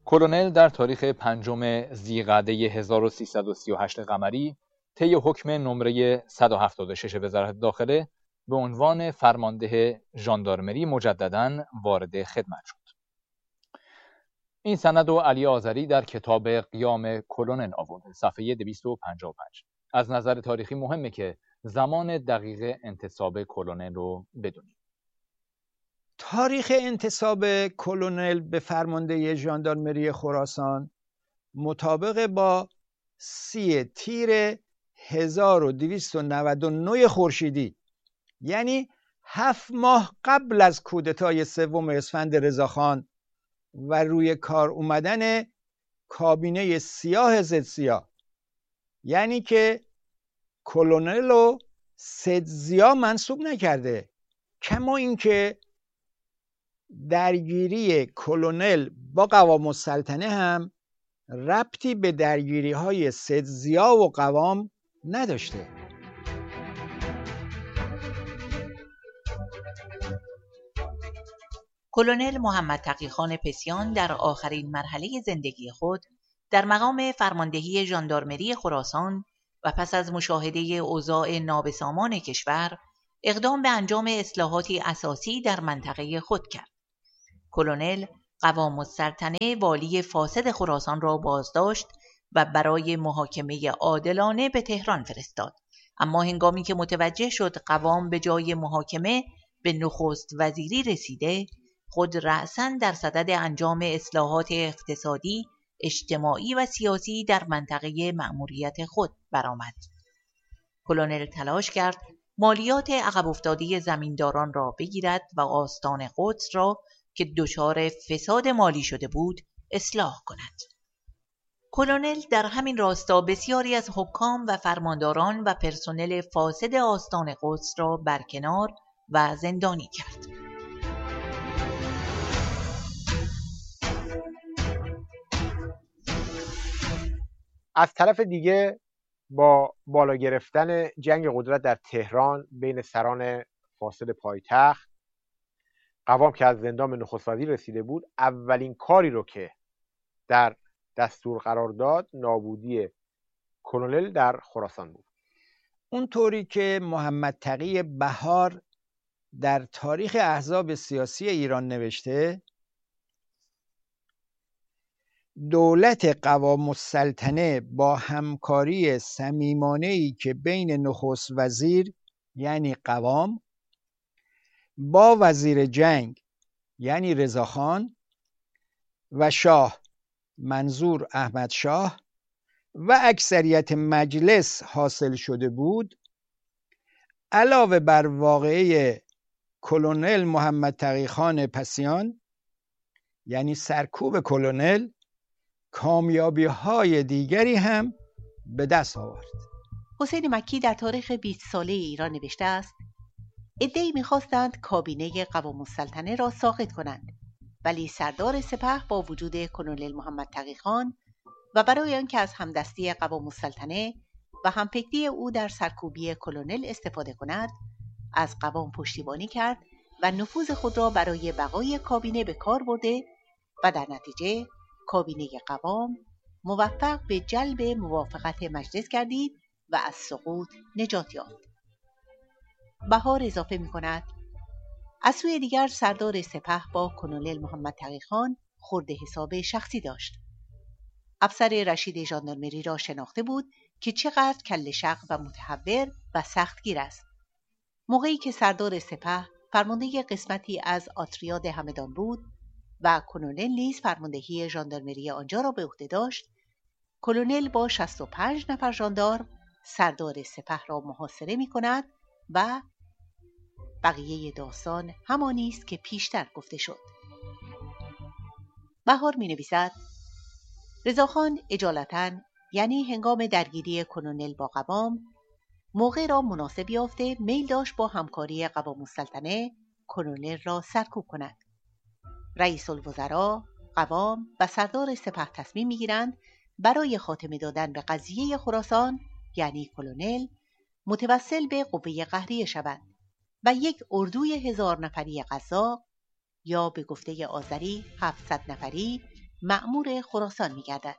کلونل در تاریخ 5 ذیقعده 1338 قمری طی حکم نمره 176 وزارت داخله به عنوان فرمانده ژاندارمری مجدداً وارد خدمت شد. این سند و علی آذری در کتاب قیام کلونل آورده، صفحه 255. از نظر تاریخی مهمه که زمان دقیق انتصاب کلونل رو بدونیم. تاریخ انتصاب کلونل به فرمانده ژاندارمری خراسان مطابق با 30 تیر 1299 خورشیدی، یعنی 7 ماه قبل از کودتای 3 اسفند رضاخان و روی کار اومدن کابینه سیاه ضد سیاه، یعنی که کلونل رو ضد ضیا منصوب نکرده. کما اینکه درگیری کلونل با قوام السلطنه هم ربطی به درگیری های ضد ضیا و قوام نداشته. کلونل محمد تقی‌خان پسیان در آخرین مرحله زندگی خود در مقام فرماندهی ژاندارمری خراسان و پس از مشاهده اوضاع نابسامان کشور اقدام به انجام اصلاحاتی اساسی در منطقه خود کرد. کلونل قوام السلطنه والی فاسد خراسان را بازداشت و برای محاکمه عادلانه به تهران فرستاد. اما هنگامی که متوجه شد قوام به جای محاکمه به نخست وزیری رسیده، خود رأساً در صدد انجام اصلاحات اقتصادی، اجتماعی و سیاسی در منطقه مأموریت خود برآمد. کلونل تلاش کرد مالیات عقب افتاده زمینداران را بگیرد و آستان قدس را که دچار فساد مالی شده بود اصلاح کند. کلونل در همین راستا بسیاری از حکام و فرمانداران و پرسنل فاسد آستان قدس را برکنار و زندانی کرد. از طرف دیگه با بالا گرفتن جنگ قدرت در تهران بین سران فاسد پایتخت، قوام که از زندان نخست وزیر رسیده بود، اولین کاری رو که در دستور قرار داد نابودی کلونل در خراسان بود. اونطوری که محمد تقی بهار در تاریخ احزاب سیاسی ایران نوشته، دولت قوام السلطنه با همکاری صمیمانه‌ای که بین نخست وزیر یعنی قوام با وزیر جنگ یعنی رضاخان و شاه منظور احمد شاه و اکثریت مجلس حاصل شده بود، علاوه بر واقعه کلونل محمد تقی‌خان پسیان یعنی سرکوب کلونل، کامیابی های دیگری هم به دست آورد. حسین مکی در تاریخ 20 ساله ایران نوشته است: عده‌ای می‌خواستند کابینه قوام السلطنه را ساقط کنند، ولی سردار سپه با وجود کلونل محمد تقی‌خان و برای آنکه از همدستی قوام السلطنه و همفکری او در سرکوبی کلونل استفاده کند، از قوام پشتیبانی کرد و نفوذ خود را برای بقای کابینه به کار برده و در نتیجه کابینه قوام موفق به جلب موافقت مجلس گردید و از سقوط نجات یافت. بهار اضافه می‌کند: از سوی دیگر سردار سپه با کلونل محمد تقی‌خان خورد حساب شخصی داشت. افسر رشید ژاندارمری را شناخته بود که چقدر کله شق و متهور و سختگیر است. موقعی که سردار سپه فرمانده قسمتی از آتریاد همدان بود و کلونل نیز فرماندهی ژاندارمری آنجا را به عهده داشت، کلونل با 65 نفر ژاندارم سردار سپه را محاصره می‌کند و بقیه داستان همانی است که پیشتر گفته شد. بهار می‌نویسد: رضاخان اجالتاً، یعنی هنگام درگیری کلونل با قوام، موقع را مناسب یافته میل داشت با همکاری قوام السلطنه کلونل را سرکوب کند. رئیس الوزراء، قوام و سردار سپه تصمیم می‌گیرند برای خاتمه دادن به قضیه خراسان یعنی کلونل متوسل به قوه قهریه شوند و یک اردوی 1000 نفری قزاق یا به گفته آذری 700 نفری مأمور خراسان می‌گردد.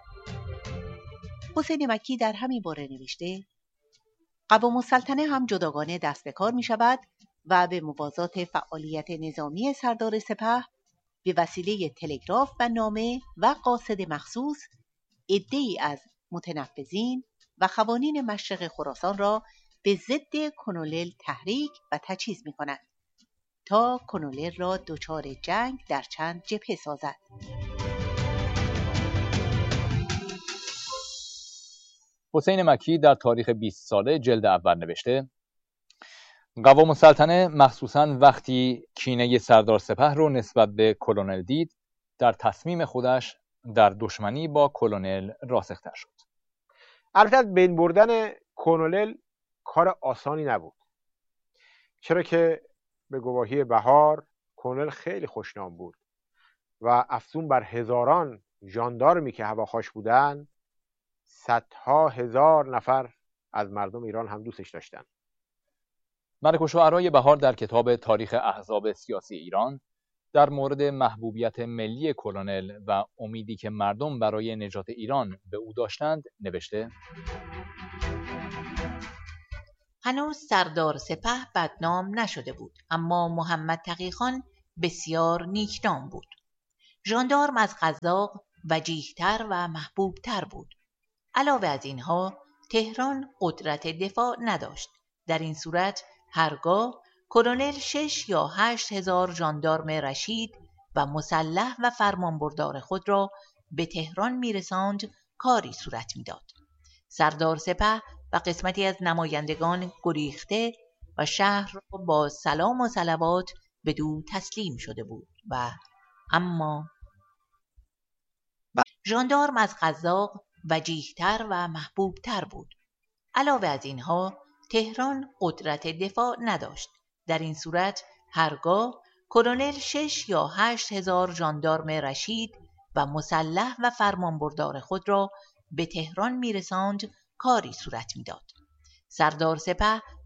حسین مکی در همین باره نوشته قوام السلطنه هم جداگانه دست به کار می‌شود و به موازات فعالیت نظامی سردار سپه به وسیله تلگراف و نامه و قاصد مخصوص عده‌ای از متنفذین و خوانین مشرق خراسان را به ضد کنولل تحریک و تجهیز می‌کند تا کنولل را دچار جنگ در چند جبهه سازد. حسین مکی در تاریخ 20 ساله جلد اول نوشته قوام السلطنه مخصوصاً وقتی کینه سردار سپه رو نسبت به کلونل دید در تصمیم خودش در دشمنی با کلونل راسختر شد. البته از بین بردن کلونل کار آسانی نبود، چرا که به گواهی بهار کلونل خیلی خوشنام بود و افزون بر هزاران ژاندارمی که هواخواش بودند، صدها هزار نفر از مردم ایران هم دوستش داشتن. ملک الشعرای بهار در کتاب تاریخ احزاب سیاسی ایران در مورد محبوبیت ملی کلونل و امیدی که مردم برای نجات ایران به او داشتند نوشته هنوز سردار سپه بدنام نشده بود، اما محمد تقی‌خان بسیار نیکنام بود. ژاندارم از قزاق وجیه‌تر و محبوبتر بود. علاوه از اینها تهران قدرت دفاع نداشت. در این صورت هرگاه کلونل 6 یا 8 هزار ژاندارم رشید و مسلح و فرمانبردار خود را به تهران میرساند کاری صورت میداد. سردار سپه و قسمتی از نمایندگان گریخته و شهر را با سلام و صلوات بدو تسلیم شده بود و اما ژاندارم از قزاق وجیه‌تر و محبوبتر بود. علاوه از اینها تهران قدرت دفاع نداشت. در این صورت هرگاه کلونل 6 یا 8 هزار ژاندارم رشید و مسلح و فرمانبردار خود را به تهران میرساند کاری صورت میداد. سردار سپه